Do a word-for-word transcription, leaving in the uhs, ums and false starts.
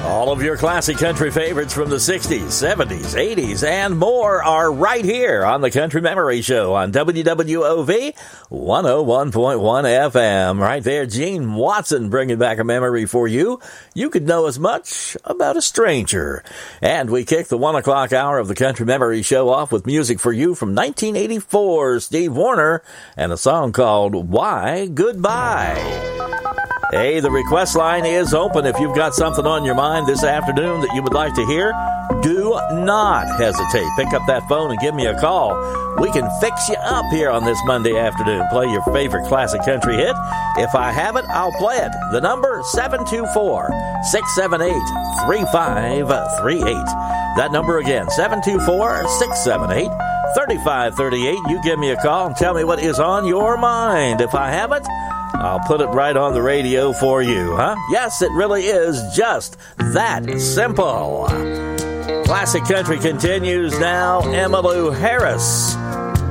All of your classic country favorites from the sixties, seventies, eighties, and more are right here on the Country Memory Show on W W O V one oh one point one F M. Right there, Gene Watson bringing back a memory for you. You could know as much about a stranger. And we kick the one o'clock hour of the Country Memory Show off with music for you from nineteen eighty-four, Steve Wariner, and a song called Why Goodbye. Hey, the request line is open. If you've got something on your mind this afternoon that you would like to hear, do not hesitate. Pick up that phone and give me a call. We can fix you up here on this Monday afternoon. Play your favorite classic country hit. If I have it, I'll play it. The number, seven two four, six seven eight, three five three eight. That number again, seven two four, six seven eight, three five three eight. You give me a call and tell me what is on your mind. If I have it, I'll put it right on the radio for you, huh? Yes, it really is just that simple. Classic Country continues now. Emmylou Harris